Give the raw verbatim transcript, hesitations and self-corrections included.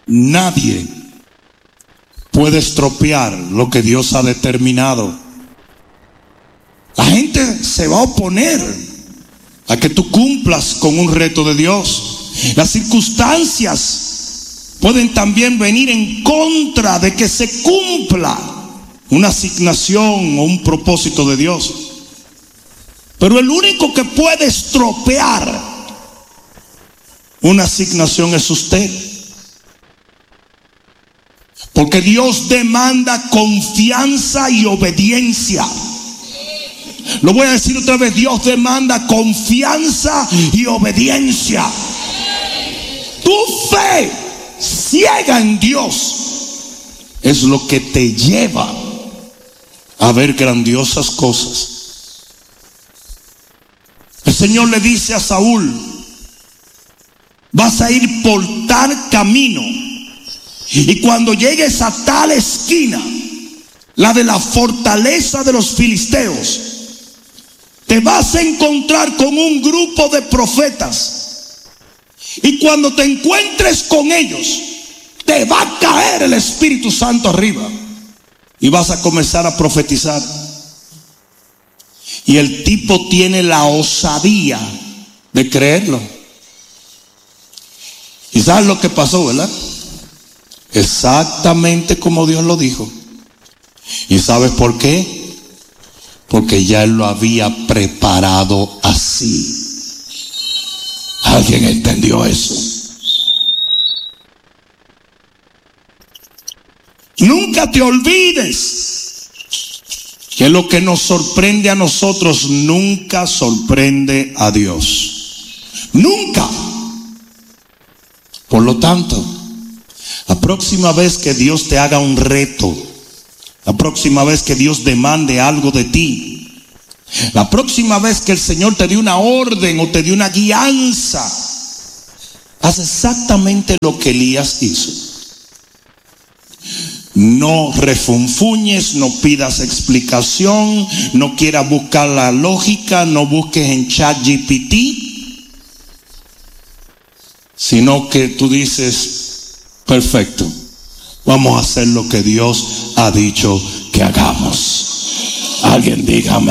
Nadie puede estropear lo que Dios ha determinado. La gente se va a oponer a que tú cumplas con un reto de Dios. Las circunstancias pueden también venir en contra de que se cumpla una asignación o un propósito de Dios. Pero el único que puede estropear una asignación es usted. Porque Dios demanda confianza y obediencia. Lo voy a decir otra vez: Dios demanda confianza y obediencia. Tu fe ciega en Dios es lo que te lleva a ver grandiosas cosas. El Señor le dice a Saúl: vas a ir por tal camino, y cuando llegues a tal esquina, la de la fortaleza de los filisteos, te vas a encontrar con un grupo de profetas. Y cuando te encuentres con ellos, te va a caer el Espíritu Santo arriba y vas a comenzar a profetizar. Y el tipo tiene la osadía de creerlo. ¿Y sabes lo que pasó, verdad? Exactamente como Dios lo dijo. ¿Y sabes por qué? Porque ya Él lo había preparado así. ¿Alguien entendió eso? Nunca te olvides que lo que nos sorprende a nosotros nunca sorprende a Dios. Nunca. Por lo tanto, la próxima vez que Dios te haga un reto, la próxima vez que Dios demande algo de ti, la próxima vez que el Señor te dé una orden o te dé una guianza, haz exactamente lo que Elías hizo. No refunfuñes, no pidas explicación, no quieras buscar la lógica, no busques en ChatGPT, sino que tú dices: perfecto, vamos a hacer lo que Dios ha dicho que hagamos. Alguien dígame.